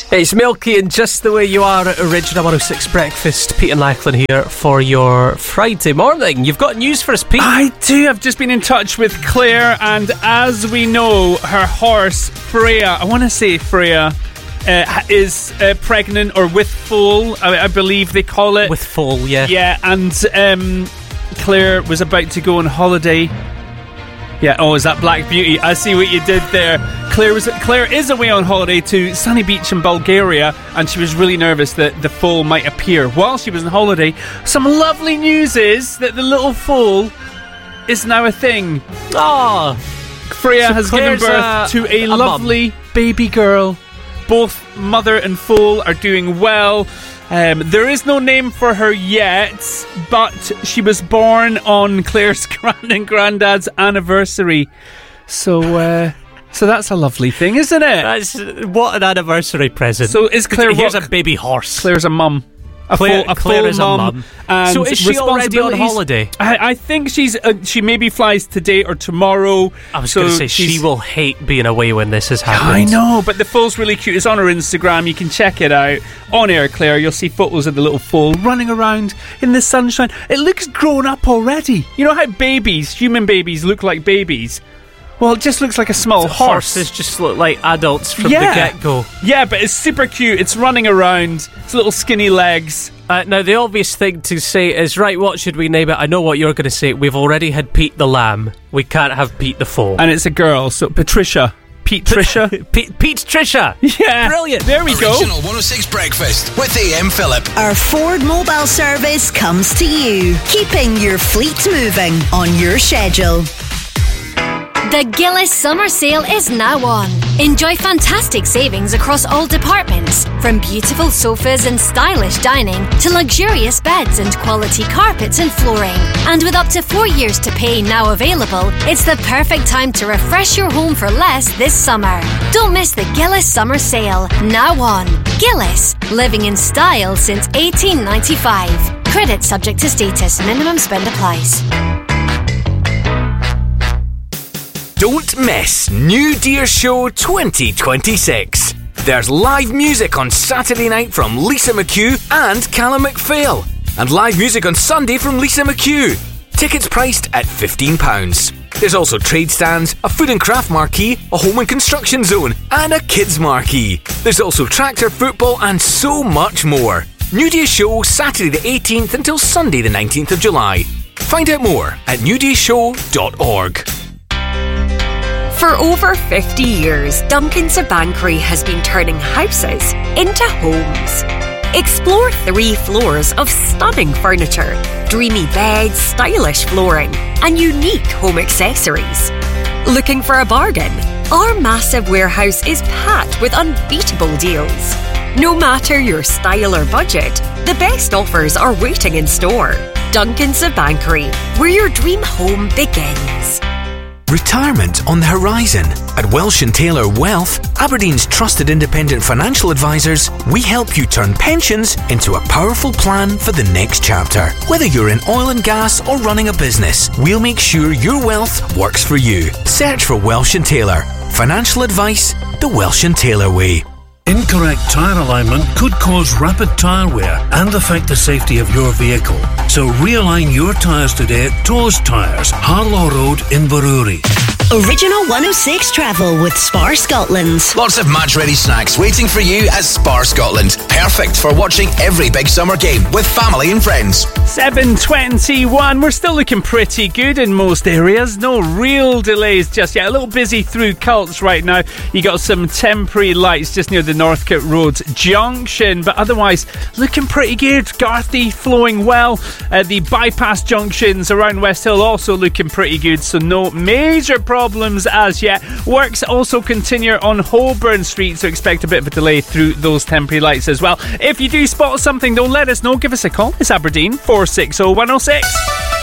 It's Milky and Just the Way You Are at Original 106 Breakfast. Pete and Lachlan here for your Friday morning. You've got news for us, Pete? I do. I've just been in touch with Claire, and as we know, her horse, Freya, I want to say Freya, is pregnant or with foal, I believe they call it. With foal, yeah. Yeah, and Claire was about to go on holiday. Yeah, oh, is that Black Beauty? I see what you did there. Claire is away on holiday to Sunny Beach in Bulgaria, and she was really nervous that the foal might appear while she was on holiday. Some lovely news is that the little foal is now a thing. Oh, Freya has given birth to a lovely baby girl. Both mother and foal are doing well. There is no name for her yet, but she was born on Claire's grand and granddad's anniversary. So that's a lovely thing, isn't it? What an anniversary present. So is Claire... Here's a baby horse. Claire's a mum. Claire is a mum. So is she already on holiday? I think she maybe flies today or tomorrow. I was going to say, she will hate being away when this has happened. I know, but the foal's really cute. It's on her Instagram. You can check it out. On Air Claire, you'll see photos of the little foal running around in the sunshine. It looks grown up already. You know how human babies look like babies? Well, it just looks like a small horse. Horses just look like adults from the get-go. Yeah, but it's super cute. It's running around. It's little skinny legs. Now, the obvious thing to say is, right, what should we name it? I know what you're going to say. We've already had Pete the Lamb. We can't have Pete the Foal. And it's a girl, so Patricia. Pete Trisha. Pete Trisha. Yeah. Brilliant. There we go. Original 106 Breakfast with AM Phillip. Our Ford mobile service comes to you, keeping your fleet moving on your schedule. The Gillis Summer Sale is now on. Enjoy fantastic savings across all departments, from beautiful sofas and stylish dining to luxurious beds and quality carpets and flooring. And with up to 4 years to pay now available, it's the perfect time to refresh your home for less this summer. Don't miss the Gillis Summer Sale, now on. Gillis, living in style since 1895. Credit subject to status, minimum spend applies. Don't miss New Deer Show 2026. There's live music on Saturday night from Lisa McHugh and Callum McPhail. And live music on Sunday from Lisa McHugh. Tickets priced at £15. There's also trade stands, a food and craft marquee, a home and construction zone, and a kids marquee. There's also tractor football and so much more. New Deer Show Saturday the 18th until Sunday the 19th of July. Find out more at newdeershow.org. For over 50 years, Duncan Sabancri has been turning houses into homes. Explore 3 floors of stunning furniture, dreamy beds, stylish flooring, and unique home accessories. Looking for a bargain? Our massive warehouse is packed with unbeatable deals. No matter your style or budget, the best offers are waiting in store. Duncan Sabancri, where your dream home begins. Retirement on the horizon. At Welsh & Taylor Wealth, Aberdeen's trusted independent financial advisors, we help you turn pensions into a powerful plan for the next chapter. Whether you're in oil and gas or running a business, we'll make sure your wealth works for you. Search for Welsh & Taylor. Financial advice the Welsh & Taylor way. Incorrect tyre alignment could cause rapid tyre wear and affect the safety of your vehicle. So realign your tyres today at Toes Tyres, Harlaw Road in Baroorie. Original 106 travel with Spar Scotland. Lots of match-ready snacks waiting for you at Spar Scotland. Perfect for watching every big summer game with family and friends. 7:21. We're still looking pretty good in most areas. No real delays just yet. A little busy through Cults right now. You got some temporary lights just near the Northcote Road junction, but otherwise looking pretty good. Garthy flowing well. The bypass junctions around West Hill also looking pretty good, so no major problems as yet. Works also continue on Holborn Street, so expect a bit of a delay through those temporary lights as well. If you do spot something, don't let us know. Give us a call. It's Aberdeen 460 106.